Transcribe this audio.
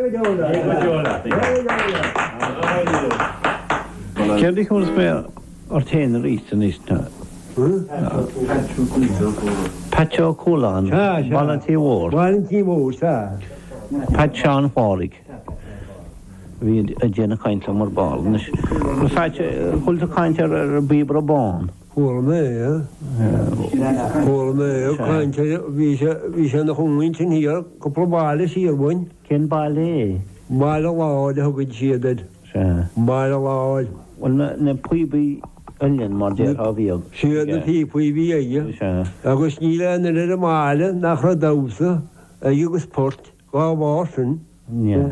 Cerdi chwrs me o'r ten yr eithon nisna. Patio Cwlan, Valentí Ward. Valentí Ward, sa. Pat Sean Fawrig. Fi y dyn y caint am o'r bol. Mae'n ffaith, hwyl y caint ar y bibr o bon. Hwyl me, Hwyl me, caint fi sy'n chwngwyn sy'n hir, cwpl o bale sy'n wyn. Cyn bale? Bale lawd, hwgyd sy'n dyd. Bale lawd. Wel, na pwy fi ylun mor dyr o fiog. Sy'n y ti pwy fi ei. Agos nila yn yr ymale, nach ra dawsa, ei agos port, gwa wasyn.